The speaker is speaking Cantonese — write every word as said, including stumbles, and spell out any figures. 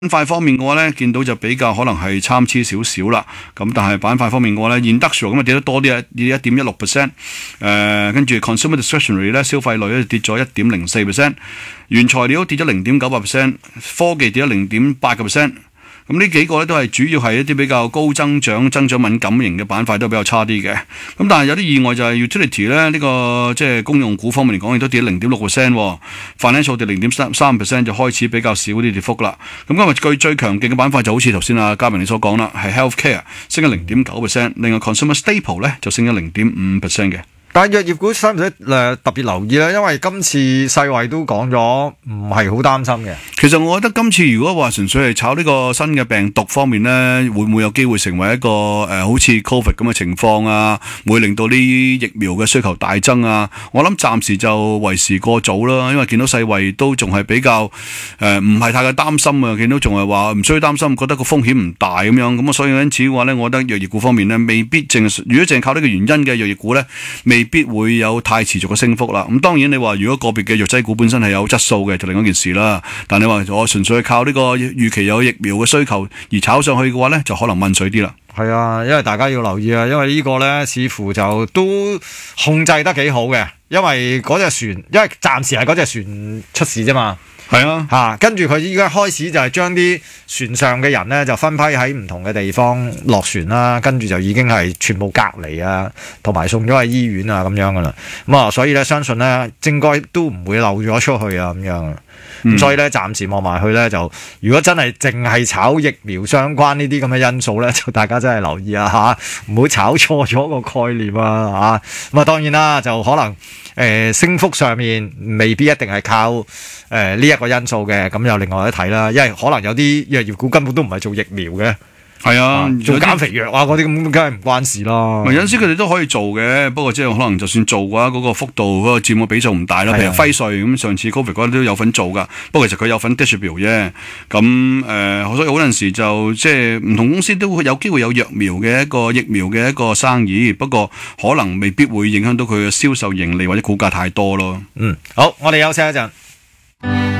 板塊方面嘅話咧，見到就比較可能係參差少少啦。咁但係板塊方面嘅話咧，industrial咁啊跌得多啲啊，跌一點一六 percent。誒，跟住 consumer discretionary 咧，消費類咧跌咗一點零四 percent。原材料跌咗零點九八 percent， 科技跌咗零點八個 percent。咁呢幾個咧都係主要係一啲比較高增長、增長敏感型嘅板塊都比較差啲嘅。咁但係有啲意外就係 utility 咧，呢、這個即係公用股方面嚟講，亦都跌零點六 percent，financial 跌零點三三 percent 就開始比較少啲跌幅啦。咁今日最最強勁嘅板塊就好似頭先阿嘉明你所講啦，係 healthcare 升咗零點九 percent， 另外 consumer staple 咧就升咗零點五 percent 嘅。 但係藥業股使唔使誒特別留意咧？因為今次世衛都講咗唔係好擔心嘅。 其實我覺得今次如果話純粹係炒呢個新嘅病毒方面咧，會唔會有機會成為一個誒、呃、好似 Covid 咁嘅情況啊？會令到呢啲疫苗嘅需求大增啊？我諗暫時就為時過早啦，因為見到世衛都仲係比較誒唔係太過擔心啊，見到仲係話唔需要擔心，覺得個風險唔大咁樣。咁啊，所以因此嘅話咧，我覺得藥業股方面咧，未必淨係如果淨係靠呢個原因嘅藥業股咧，未必會有太持續嘅升幅啦。咁當然你話如果個別嘅藥劑股本身係有質素嘅，就另一件事啦。但你話我純粹靠呢個預期有疫苗嘅需求而炒上去嘅話咧，就可能問水啲啦。 係啊，因為大家要留意啊，因為呢個咧似乎就都控制得幾好嘅，因為嗰隻船，因為暫時係嗰隻船出事啫嘛。 係啊， 嚇、啊，跟住佢依家開始就係將啲船上嘅人咧就分批喺唔同嘅地方落船啦，跟住就已經係全部隔離啊，同埋送咗去醫院啊咁樣噶啦。咁啊，所以咧相信咧應該都唔會漏咗出去啊咁樣。咁、嗯、所以咧暫時望埋去咧就，如果真係淨係炒疫苗相關呢啲咁嘅因素咧，就大家真係留意啊嚇，唔好炒錯咗個概念啊嚇。咁啊當然啦，就可能。誒、呃、升幅上面未必一定係靠誒呢一個因素嘅，咁又另外一睇啦，因為可能有啲藥業股根本都唔係做疫苗嘅， 係啊， 做減肥藥啊嗰啲咁，梗係唔關事啦。 有陣時佢哋都可以做嘅，不過即係可能就算做嘅話，嗰、那個幅度嗰、那個佔嘅比重唔大啦。譬如輝瑞咁，上次 Covid 嗰啲都有份做噶，不過其實佢有份 distribute 啫。咁誒、呃，所以好陣時就即係唔同公司都會有機會有藥苗嘅一個疫苗嘅一個生意，不過可能未必會影響到佢嘅銷售盈利或者股價太多咯。 嗯，好，我哋休息一陣。